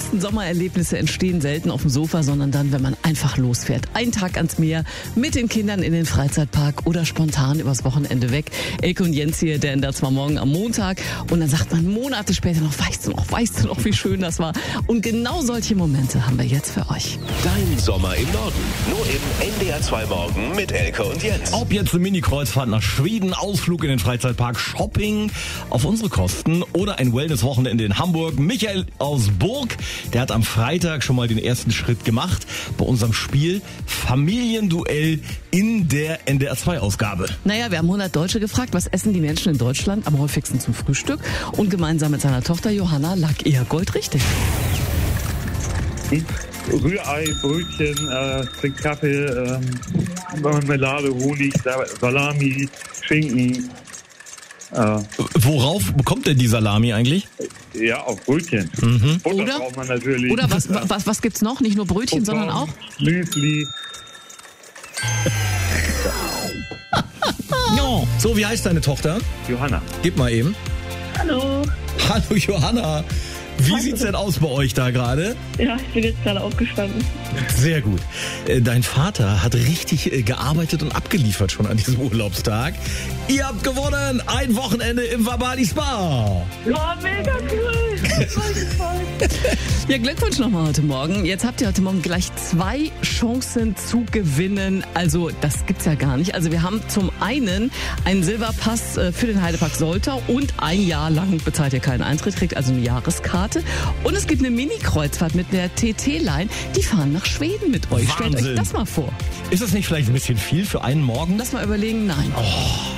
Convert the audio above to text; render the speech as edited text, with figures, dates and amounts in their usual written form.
besten Sommererlebnisse entstehen selten auf dem Sofa, sondern dann, wenn man einfach losfährt. Einen Tag ans Meer, mit den Kindern in den Freizeitpark oder spontan übers Wochenende weg. Elke und Jens hier, der NDR 2 Morgen am Montag. Und dann sagt man Monate später noch, weißt du noch, wie schön das war. Und genau solche Momente haben wir jetzt für euch. Dein Sommer im Norden. Nur im NDR 2 Morgen mit Elke und Jens. Ob jetzt eine Mini-Kreuzfahrt nach Schweden, Ausflug in den Freizeitpark, Shopping auf unsere Kosten oder ein Wellness-Wochenende in Hamburg. Michael aus Burg, der hat am Freitag schon mal den ersten Schritt gemacht bei unserem Spiel Familienduell in der NDR 2 Ausgabe. Naja, wir haben 100 Deutsche gefragt, was essen die Menschen in Deutschland am häufigsten zum Frühstück? Und gemeinsam mit seiner Tochter Johanna lag er goldrichtig. Rührei, Brötchen, trink Kaffee, Marmelade, Honig, Salami, Schinken. Worauf bekommt denn die Salami eigentlich? Ja, auf Brötchen. Butter Oder? braucht man natürlich. Oder was gibt's noch? Nicht nur Brötchen, sondern auch? Müsli. Ja. So, wie heißt deine Tochter? Johanna. Gib mal eben. Hallo. Hallo Johanna. Wie sieht's denn aus bei euch da gerade? Ja, ich bin jetzt gerade aufgestanden. Sehr gut. Dein Vater hat richtig gearbeitet und abgeliefert schon an diesem Urlaubstag. Ihr habt gewonnen! Ein Wochenende im Vabali Spa! Ja, mega cool. Voll gefreut. Ja, Glückwunsch nochmal heute Morgen. Jetzt habt ihr heute Morgen gleich 2 Chancen zu gewinnen. Also, das gibt's ja gar nicht. Also, wir haben zum einen einen Silberpass für den Heidepark Soltau und ein Jahr lang bezahlt ihr keinen Eintritt, kriegt also eine Jahreskarte. Und es gibt eine Mini-Kreuzfahrt mit der TT-Line. Die fahren nach Schweden mit euch. Wahnsinn. Stellt euch das mal vor. Ist das nicht vielleicht ein bisschen viel für einen Morgen? Lass mal überlegen, nein. Oh.